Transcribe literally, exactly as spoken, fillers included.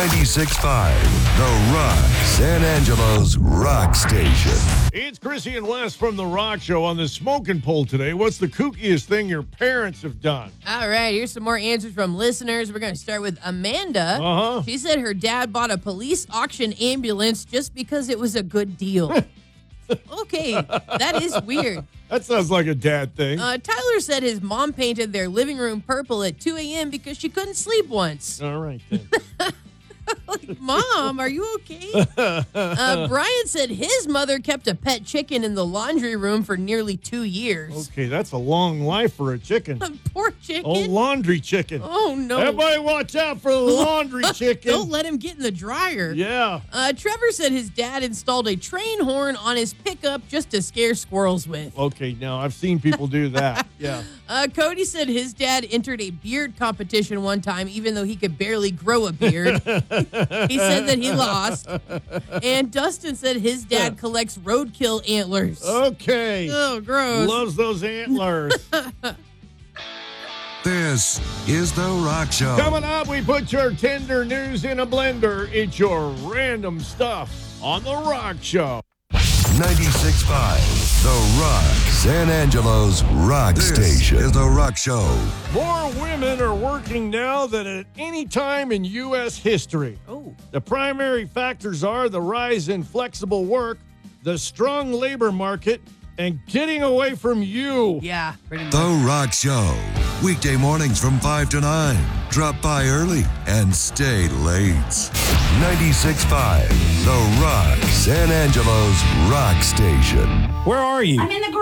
ninety-six point five, The Rock, San Angelo's rock station. It's Chrissy and Wes from The Rock Show on the smoking poll today. What's the kookiest thing your parents have done? All right, here's some more answers from listeners. We're going to start with Amanda. Uh-huh. She said her dad bought a police auction ambulance just because it was a good deal. Okay, that is weird. That sounds like a dad thing. Uh, Tyler said his mom painted their living room purple at two a.m. because she couldn't sleep once. All right, then. Like, Mom, are you okay? Uh, Brian said his mother kept a pet chicken in the laundry room for nearly two years. Okay, that's a long life for a chicken. Poor chicken. Oh, laundry chicken. Oh, no. Everybody watch out for the laundry chicken. Don't let him get in the dryer. Yeah. Uh, Trevor said his dad installed a train horn on his pickup just to scare squirrels with. Okay, now I've seen people do that. Yeah. Uh, Cody said his dad entered a beard competition one time, even though he could barely grow a beard. He said that he lost. And Dustin said his dad collects roadkill antlers. Okay. Oh, gross. Loves those antlers. This is The Rock Show. Coming up, we put your tender news in a blender. It's your random stuff on The Rock Show. ninety-six point five, The Rock, San Angelo's rock This station. is The Rock Show. More women are working now than at any time in U S history. Oh. The primary factors are the rise in flexible work, the strong labor market, and getting away from you. Yeah, pretty much. The Rock Show. Weekday mornings from five to nine. Drop by early and stay late. ninety-six point five, The Rock, San Angelo's rock station. Where are you? I'm in the